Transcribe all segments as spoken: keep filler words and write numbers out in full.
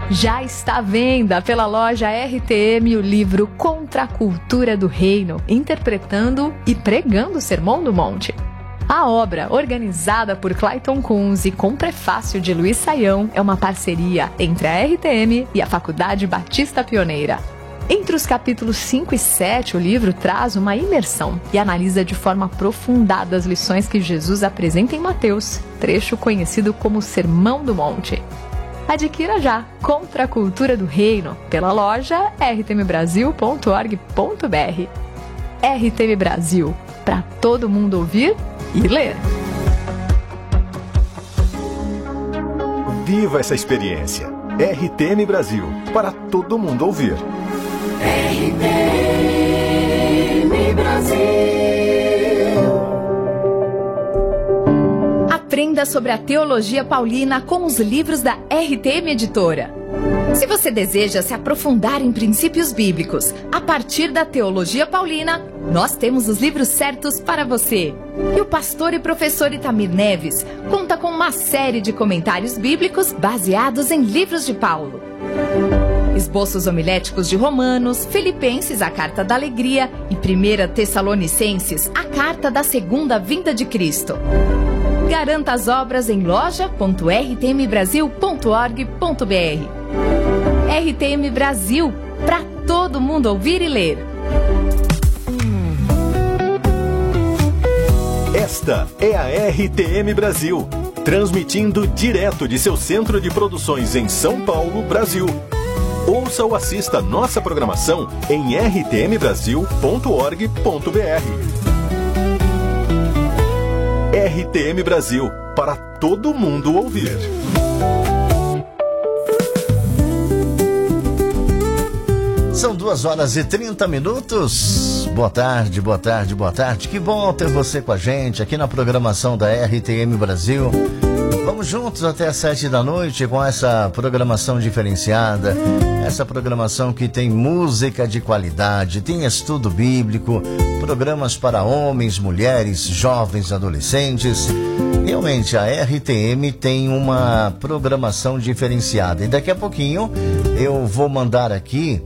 Já está à venda pela loja R T M o livro Contra a Cultura do Reino, interpretando e pregando o Sermão do Monte. A obra, organizada por Clayton Kunz e com prefácio de Luiz Saião, é uma parceria entre a R T M e a Faculdade Batista Pioneira. Entre os capítulos cinco e sete, o livro traz uma imersão e analisa de forma aprofundada as lições que Jesus apresenta em Mateus, trecho conhecido como Sermão do Monte. Adquira já Contra a Cultura do Reino pela loja r t m brasil ponto org ponto b r. R T M Brasil, para todo mundo ouvir e ler. Viva essa experiência. R T M Brasil, para todo mundo ouvir. R T M Brasil. Aprenda sobre a teologia paulina com os livros da R T M Editora. Se você deseja se aprofundar em princípios bíblicos a partir da teologia paulina, nós temos os livros certos para você. E o pastor e professor Itamir Neves conta com uma série de comentários bíblicos baseados em livros de Paulo. Esboços homiléticos de Romanos, Filipenses, a Carta da Alegria e primeira Tessalonicenses, a Carta da Segunda Vinda de Cristo. Garanta as obras em loja ponto r t m brasil ponto org ponto b r. R T M Brasil, para todo mundo ouvir e ler. Esta é a R T M Brasil, transmitindo direto de seu centro de produções em São Paulo, Brasil. Ouça ou assista nossa programação em r t m brasil ponto org ponto b r. R T M Brasil, para todo mundo ouvir. São duas horas e trinta minutos. Boa tarde, boa tarde, boa tarde. Que bom ter você com a gente aqui na programação da R T M Brasil. Vamos juntos até às sete da noite com essa programação diferenciada, essa programação que tem música de qualidade, tem estudo bíblico, programas para homens, mulheres, jovens, adolescentes. Realmente a R T M tem uma programação diferenciada. E daqui a pouquinho eu vou mandar aqui,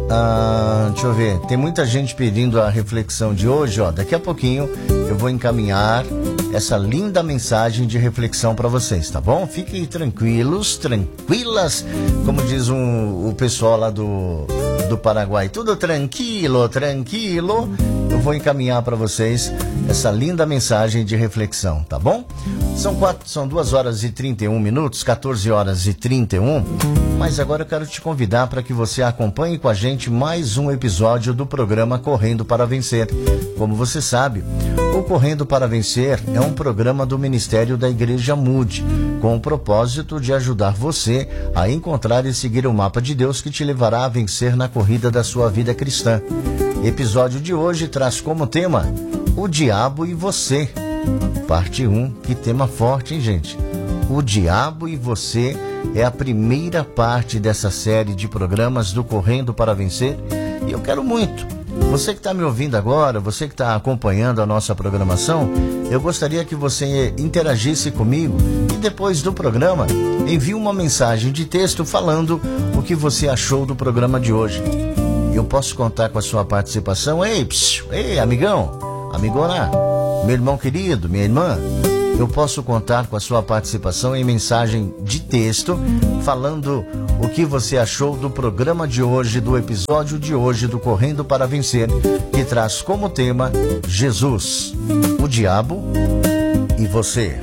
ah, deixa eu ver, tem muita gente pedindo a reflexão de hoje, ó. Daqui a pouquinho eu vou encaminhar essa linda mensagem de reflexão para vocês, tá bom? Fiquem tranquilos, tranquilas, como diz um, o pessoal lá do, do Paraguai, tudo tranquilo, tranquilo. Eu vou encaminhar para vocês essa linda mensagem de reflexão, tá bom? São, quatro, são duas horas e trinta e um minutos, quatorze horas e trinta e um, mas agora eu quero te convidar para que você acompanhe com a gente mais um episódio do programa Correndo para Vencer. Como você sabe, o Correndo para Vencer é um programa do Ministério da Igreja Mude, com o propósito de ajudar você a encontrar e seguir o mapa de Deus que te levará a vencer na corrida da sua vida cristã. Episódio de hoje traz como tema O Diabo e Você. Parte um, que tema forte, hein, gente? O Diabo e Você é a primeira parte dessa série de programas do Correndo para Vencer. E eu quero muito. Você que está me ouvindo agora, você que está acompanhando a nossa programação, eu gostaria que você interagisse comigo e depois do programa envie uma mensagem de texto falando o que você achou do programa de hoje. Eu posso contar com a sua participação? Ei, psiu, ei, amigão, amigona, meu irmão querido, minha irmã, eu posso contar com a sua participação em mensagem de texto, falando o que você achou do programa de hoje, do episódio de hoje do Correndo para Vencer, que traz como tema Jesus, o Diabo e Você.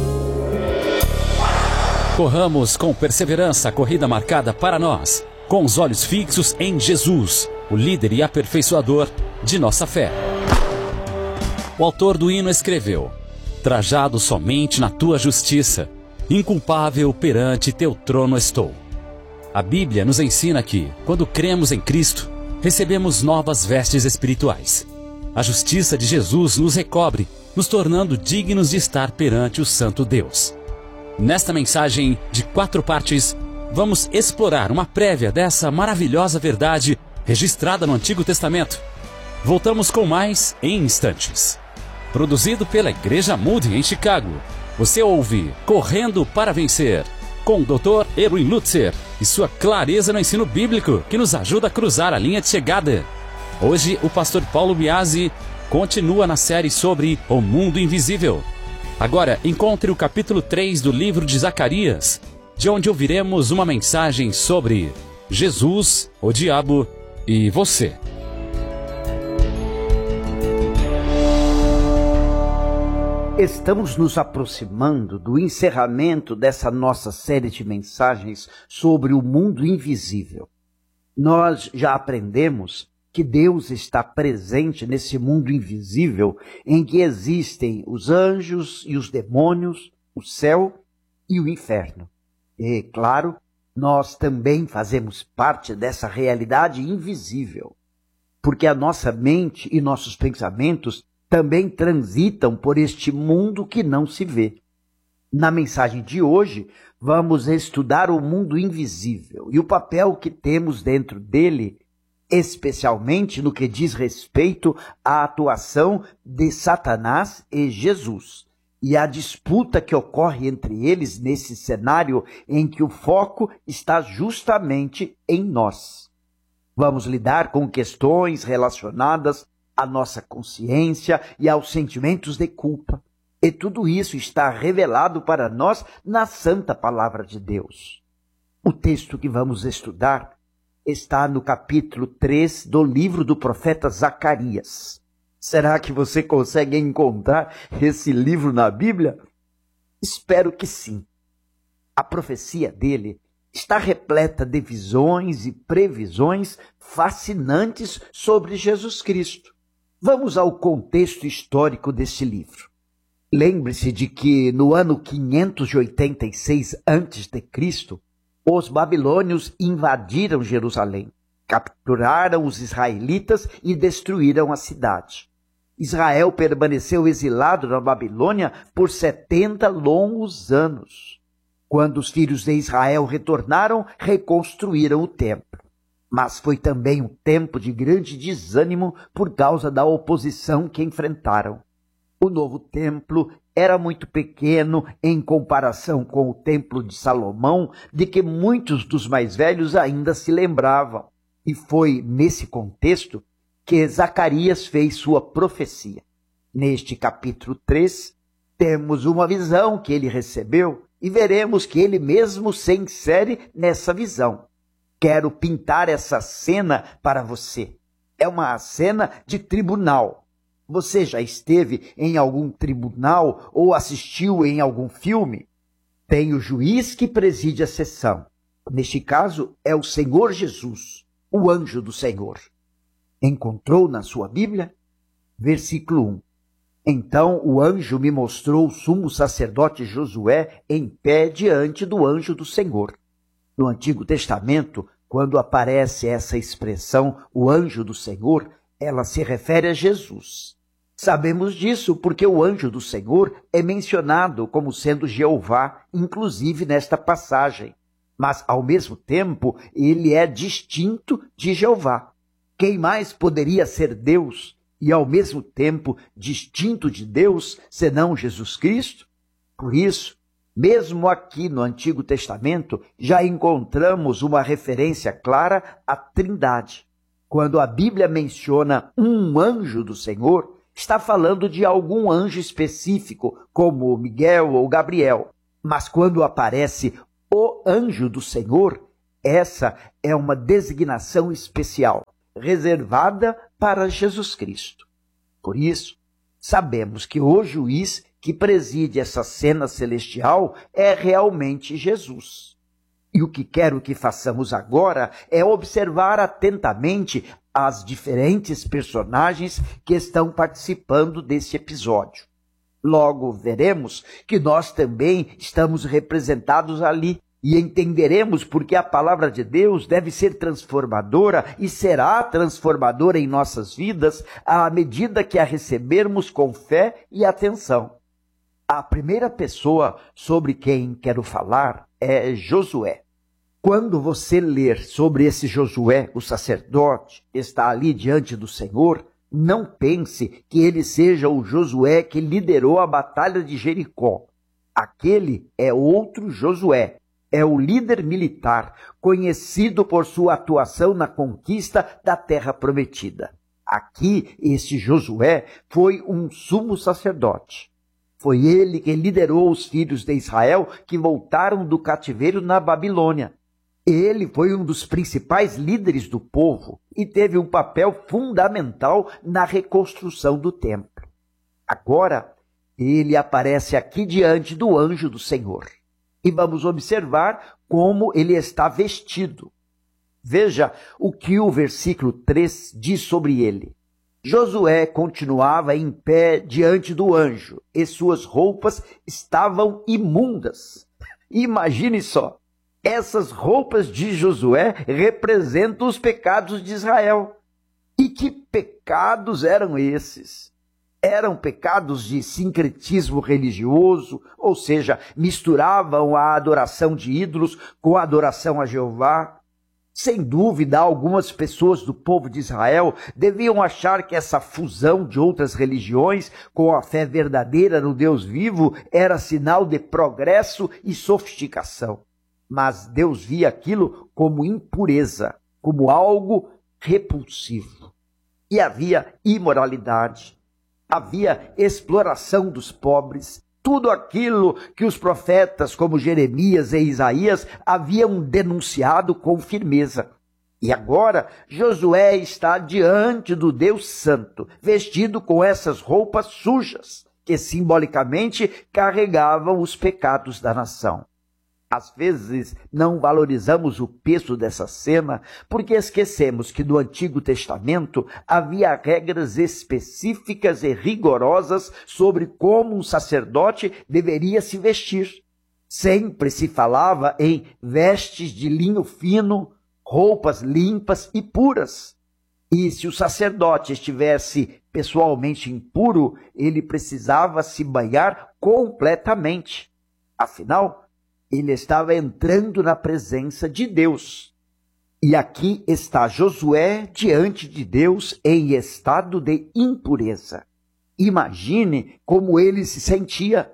Corramos com perseverança a corrida marcada para nós, com os olhos fixos em Jesus, o líder e aperfeiçoador de nossa fé. O autor do hino escreveu: trajado somente na tua justiça, inculpável perante teu trono estou. A Bíblia nos ensina que, quando cremos em Cristo, recebemos novas vestes espirituais. A justiça de Jesus nos recobre, nos tornando dignos de estar perante o Santo Deus. Nesta mensagem de quatro partes, vamos explorar uma prévia dessa maravilhosa verdade registrada no Antigo Testamento. Voltamos com mais em instantes. Produzido pela Igreja Mude em Chicago, você ouve Correndo para Vencer, com o doutor Erwin Lutzer e sua clareza no ensino bíblico, que nos ajuda a cruzar a linha de chegada. Hoje, o pastor Paulo Biasi continua na série sobre o mundo invisível. Agora, encontre o capítulo três do livro de Zacarias, de onde ouviremos uma mensagem sobre Jesus, o diabo e você. Estamos nos aproximando do encerramento dessa nossa série de mensagens sobre o mundo invisível. Nós já aprendemos que Deus está presente nesse mundo invisível em que existem os anjos e os demônios, o céu e o inferno. E, claro, nós também fazemos parte dessa realidade invisível, porque a nossa mente e nossos pensamentos também transitam por este mundo que não se vê. Na mensagem de hoje, vamos estudar o mundo invisível e o papel que temos dentro dele, especialmente no que diz respeito à atuação de Satanás e Jesus, e a disputa que ocorre entre eles nesse cenário em que o foco está justamente em nós. Vamos lidar com questões relacionadas à nossa consciência e aos sentimentos de culpa. E tudo isso está revelado para nós na Santa Palavra de Deus. O texto que vamos estudar está no capítulo três do livro do profeta Zacarias. Será que você consegue encontrar esse livro na Bíblia? Espero que sim. A profecia dele está repleta de visões e previsões fascinantes sobre Jesus Cristo. Vamos ao contexto histórico deste livro. Lembre-se de que no ano quinhentos e oitenta e seis antes de Cristo, os babilônios invadiram Jerusalém, capturaram os israelitas e destruíram a cidade. Israel permaneceu exilado na Babilônia por setenta longos anos. Quando os filhos de Israel retornaram, reconstruíram o templo. Mas foi também um tempo de grande desânimo por causa da oposição que enfrentaram. O novo templo era muito pequeno em comparação com o templo de Salomão, de que muitos dos mais velhos ainda se lembravam. E foi nesse contexto que Zacarias fez sua profecia. Neste capítulo três, temos uma visão que ele recebeu e veremos que ele mesmo se insere nessa visão. Quero pintar essa cena para você. É uma cena de tribunal. Você já esteve em algum tribunal ou assistiu em algum filme? Tem o juiz que preside a sessão. Neste caso, é o Senhor Jesus, o anjo do Senhor. Encontrou na sua Bíblia? Versículo um. Então o anjo me mostrou o sumo sacerdote Josué em pé diante do anjo do Senhor. No Antigo Testamento, quando aparece essa expressão, o anjo do Senhor, ela se refere a Jesus. Sabemos disso porque o anjo do Senhor é mencionado como sendo Jeová, inclusive nesta passagem. Mas, ao mesmo tempo, ele é distinto de Jeová. Quem mais poderia ser Deus e, ao mesmo tempo, distinto de Deus, senão Jesus Cristo? Por isso, mesmo aqui no Antigo Testamento, já encontramos uma referência clara à Trindade. Quando a Bíblia menciona um anjo do Senhor, está falando de algum anjo específico, como Miguel ou Gabriel. Mas quando aparece o anjo do Senhor, essa é uma designação especial, reservada para Jesus Cristo. Por isso, sabemos que o juiz que preside essa cena celestial é realmente Jesus. E o que quero que façamos agora é observar atentamente as diferentes personagens que estão participando desse episódio. Logo veremos que nós também estamos representados ali e entenderemos porque a palavra de Deus deve ser transformadora e será transformadora em nossas vidas à medida que a recebermos com fé e atenção. A primeira pessoa sobre quem quero falar é Josué. Quando você ler sobre esse Josué, o sacerdote, está ali diante do Senhor, não pense que ele seja o Josué que liderou a batalha de Jericó. Aquele é outro Josué, é o líder militar conhecido por sua atuação na conquista da Terra Prometida. Aqui, este Josué foi um sumo sacerdote. Foi ele que liderou os filhos de Israel que voltaram do cativeiro na Babilônia. Ele foi um dos principais líderes do povo e teve um papel fundamental na reconstrução do templo. Agora, ele aparece aqui diante do anjo do Senhor. E vamos observar como ele está vestido. Veja o que o versículo três diz sobre ele. Josué continuava em pé diante do anjo, e suas roupas estavam imundas. Imagine só, essas roupas de Josué representam os pecados de Israel. E que pecados eram esses? Eram pecados de sincretismo religioso, ou seja, misturavam a adoração de ídolos com a adoração a Jeová. Sem dúvida, algumas pessoas do povo de Israel deviam achar que essa fusão de outras religiões com a fé verdadeira no Deus vivo era sinal de progresso e sofisticação. Mas Deus via aquilo como impureza, como algo repulsivo. E havia imoralidade, havia exploração dos pobres, tudo aquilo que os profetas como Jeremias e Isaías haviam denunciado com firmeza. E agora Josué está diante do Deus Santo, vestido com essas roupas sujas, que simbolicamente carregavam os pecados da nação. Às vezes não valorizamos o peso dessa cena porque esquecemos que no Antigo Testamento havia regras específicas e rigorosas sobre como um sacerdote deveria se vestir. Sempre se falava em vestes de linho fino, roupas limpas e puras. E se o sacerdote estivesse pessoalmente impuro, ele precisava se banhar completamente. Afinal, ele estava entrando na presença de Deus. E aqui está Josué diante de Deus em estado de impureza. Imagine como ele se sentia.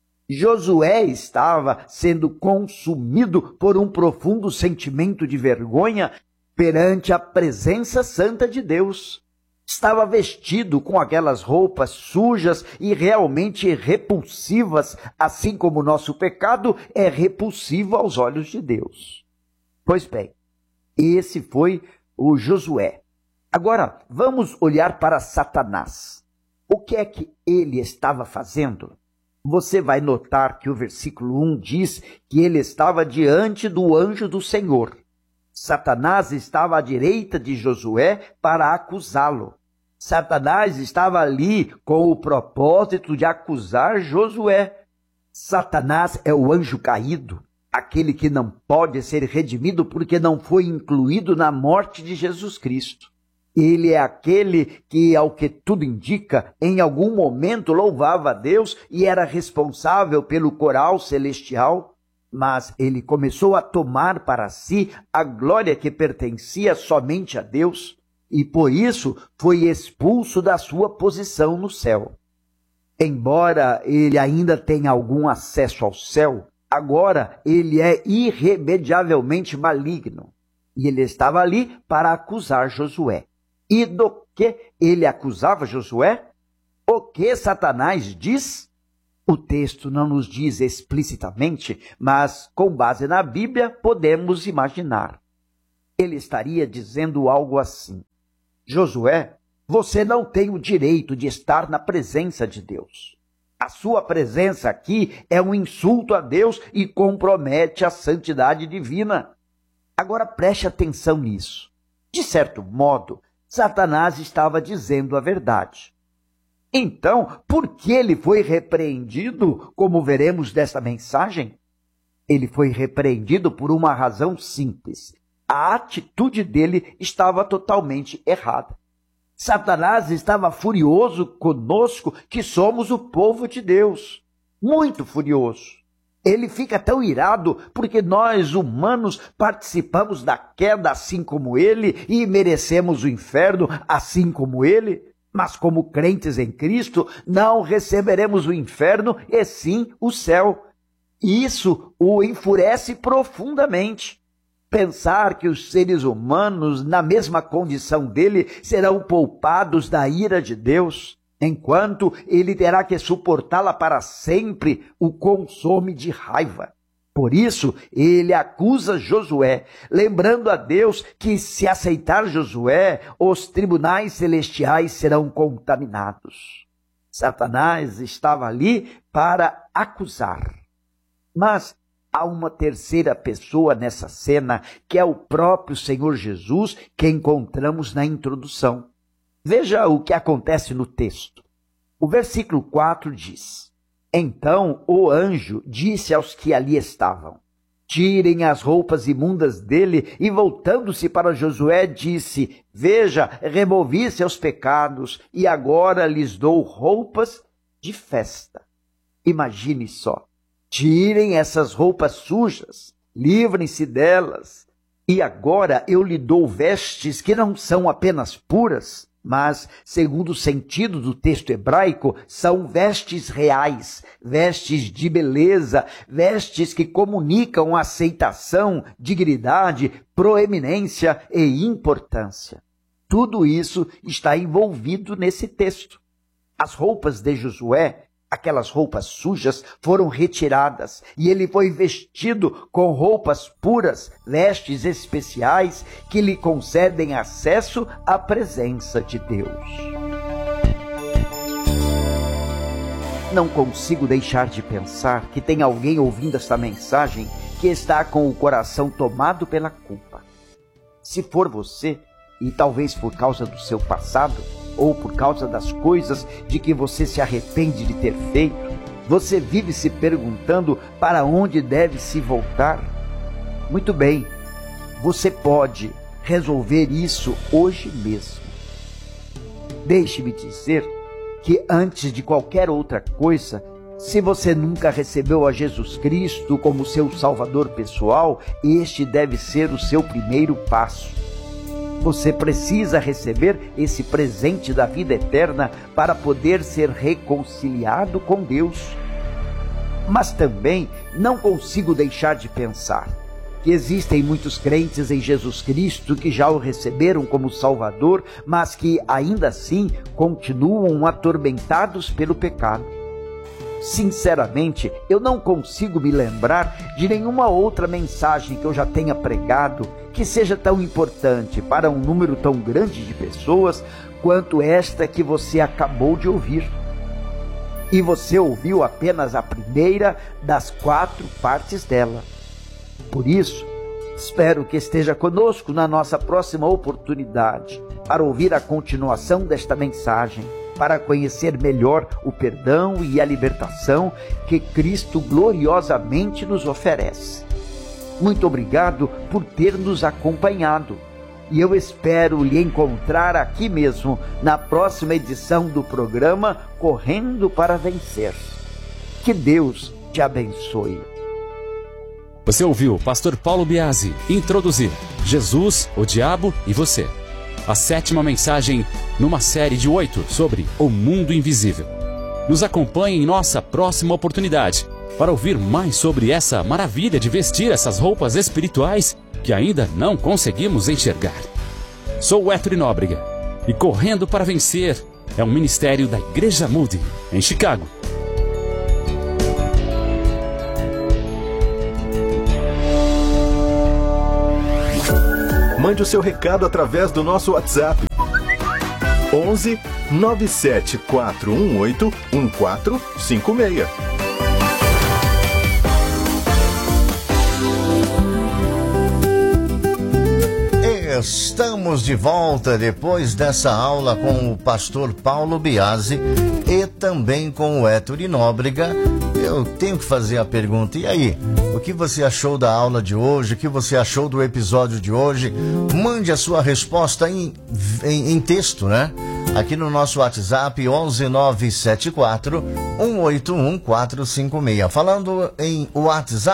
Josué estava sendo consumido por um profundo sentimento de vergonha perante a presença santa de Deus. Estava vestido com aquelas roupas sujas e realmente repulsivas, assim como o nosso pecado é repulsivo aos olhos de Deus. Pois bem, esse foi o Josué. Agora, vamos olhar para Satanás. O que é que ele estava fazendo? Você vai notar que o versículo um diz que ele estava diante do anjo do Senhor. Satanás estava à direita de Josué para acusá-lo. Satanás estava ali com o propósito de acusar Josué. Satanás é o anjo caído, aquele que não pode ser redimido porque não foi incluído na morte de Jesus Cristo. Ele é aquele que, ao que tudo indica, em algum momento louvava a Deus e era responsável pelo coral celestial, mas ele começou a tomar para si a glória que pertencia somente a Deus e, por isso, foi expulso da sua posição no céu. Embora ele ainda tenha algum acesso ao céu, agora ele é irremediavelmente maligno. E ele estava ali para acusar Josué. E do que ele acusava Josué? O que Satanás diz? O texto não nos diz explicitamente, mas com base na Bíblia podemos imaginar. Ele estaria dizendo algo assim: Josué, você não tem o direito de estar na presença de Deus. A sua presença aqui é um insulto a Deus e compromete a santidade divina. Agora preste atenção nisso. De certo modo, Satanás estava dizendo a verdade. Então, por que ele foi repreendido, como veremos desta mensagem? Ele foi repreendido por uma razão simples. A atitude dele estava totalmente errada. Satanás estava furioso conosco, que somos o povo de Deus. Muito furioso. Ele fica tão irado porque nós, humanos, participamos da queda assim como ele e merecemos o inferno assim como ele. Mas como crentes em Cristo, não receberemos o inferno e sim o céu. Isso o enfurece profundamente. Pensar que os seres humanos, na mesma condição dele, serão poupados da ira de Deus, enquanto ele terá que suportá-la para sempre, o consome de raiva. Por isso, ele acusa Josué, lembrando a Deus que, se aceitar Josué, os tribunais celestiais serão contaminados. Satanás estava ali para acusar. Mas há uma terceira pessoa nessa cena, que é o próprio Senhor Jesus, que encontramos na introdução. Veja o que acontece no texto. O versículo quatro diz: Então o anjo disse aos que ali estavam: Tirem as roupas imundas dele, e voltando-se para Josué, disse: Veja, removi seus pecados, e agora lhes dou roupas de festa. Imagine só. Tirem essas roupas sujas, livrem-se delas, e agora eu lhe dou vestes que não são apenas puras, mas, segundo o sentido do texto hebraico, são vestes reais, vestes de beleza, vestes que comunicam aceitação, dignidade, proeminência e importância. Tudo isso está envolvido nesse texto. As roupas de Josué, aquelas roupas sujas, foram retiradas e ele foi vestido com roupas puras, vestes especiais que lhe concedem acesso à presença de Deus. Não consigo deixar de pensar que tem alguém ouvindo esta mensagem que está com o coração tomado pela culpa. Se for você, e talvez por causa do seu passado, ou por causa das coisas de que você se arrepende de ter feito, você vive se perguntando para onde deve se voltar. Muito bem, você pode resolver isso hoje mesmo. Deixe-me dizer que antes de qualquer outra coisa, se você nunca recebeu a Jesus Cristo como seu Salvador pessoal, este deve ser o seu primeiro passo. Você precisa receber esse presente da vida eterna para poder ser reconciliado com Deus. Mas também não consigo deixar de pensar que existem muitos crentes em Jesus Cristo que já o receberam como Salvador, mas que ainda assim continuam atormentados pelo pecado. Sinceramente, eu não consigo me lembrar de nenhuma outra mensagem que eu já tenha pregado que seja tão importante para um número tão grande de pessoas quanto esta que você acabou de ouvir. E você ouviu apenas a primeira das quatro partes dela. Por isso, espero que esteja conosco na nossa próxima oportunidade para ouvir a continuação desta mensagem, para conhecer melhor o perdão e a libertação que Cristo gloriosamente nos oferece. Muito obrigado por ter nos acompanhado e eu espero lhe encontrar aqui mesmo na próxima edição do programa Correndo para Vencer. Que Deus te abençoe. Você ouviu o pastor Paulo Biasi introduzir Jesus, o Diabo e Você. A sétima mensagem numa série de oito sobre o mundo invisível. Nos acompanhe em nossa próxima oportunidade para ouvir mais sobre essa maravilha de vestir essas roupas espirituais que ainda não conseguimos enxergar. Sou o Héctor Nóbrega e Correndo para Vencer é um ministério da Igreja Moody, em Chicago. Mande o seu recado através do nosso WhatsApp. onze nove sete quatro um oito um quatro cinco seis. Estamos de volta depois dessa aula com o pastor Paulo Biasi e também com o Héctor Nóbrega. Eu tenho que fazer a pergunta, e aí? O que você achou da aula de hoje? O que você achou do episódio de hoje? Mande a sua resposta em, em, em texto, né? Aqui no nosso WhatsApp, onze nove sete quatro um oito um quatro cinco seis. Falando em WhatsApp,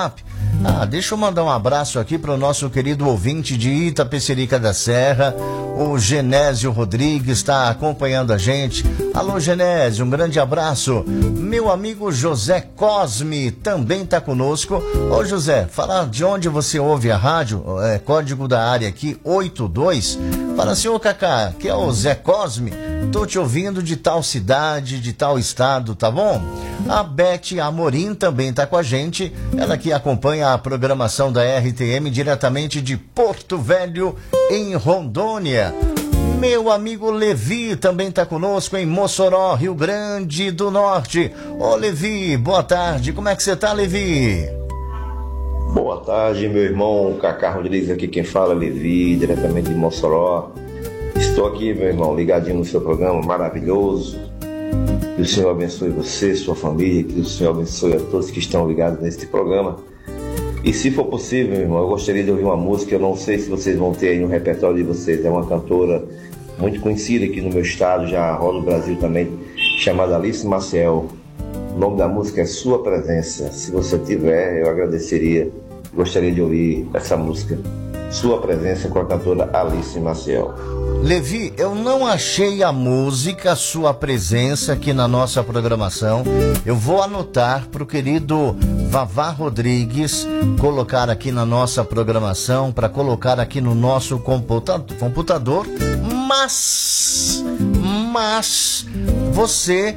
Ah, deixa eu mandar um abraço aqui para o nosso querido ouvinte de Itapecerica da Serra, o Genésio Rodrigues está acompanhando a gente. Alô, Genésio, um grande abraço. Meu amigo José Cosme também está conosco. Ô, José, fala de onde você ouve a rádio, é, código da área aqui, oito dois. Fala assim, ô Cacá, que é o Zé Cosme, tô te ouvindo de tal cidade, de tal estado, tá bom? A Beth Amorim também tá com a gente, ela que acompanha a programação da R T M diretamente de Porto Velho, em Rondônia. Meu amigo Levi também tá conosco em Mossoró, Rio Grande do Norte. Ô Levi, boa tarde, como é que você tá, Levi? Boa tarde, meu irmão Cacá Rodrigues, aqui quem fala, Levi, diretamente de Mossoró. Estou aqui, meu irmão, ligadinho no seu programa maravilhoso. Que o Senhor abençoe você, sua família, que o Senhor abençoe a todos que estão ligados neste programa. E se for possível, meu irmão, eu gostaria de ouvir uma música, eu não sei se vocês vão ter aí no repertório de vocês, é uma cantora muito conhecida aqui no meu estado, já rola o Brasil também, chamada Alice Maciel. O nome da música é Sua Presença. Se você tiver, eu agradeceria, gostaria de ouvir essa música, Sua Presença, com a cantora Alice Maciel. Levi, eu não achei a música Sua Presença aqui na nossa programação. Eu vou anotar para o querido Vavá Rodrigues colocar aqui na nossa programação, para colocar aqui no nosso computador, mas, mas, você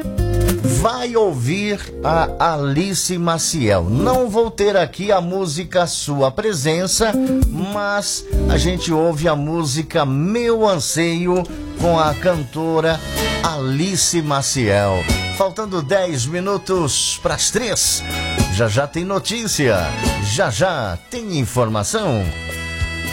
vai ouvir a Alice Maciel. Não vou ter aqui a música Sua Presença, mas a gente ouve a música Meu Anseio com a cantora Alice Maciel. Faltando dez minutos para as três. Já já tem notícia. Já já tem informação.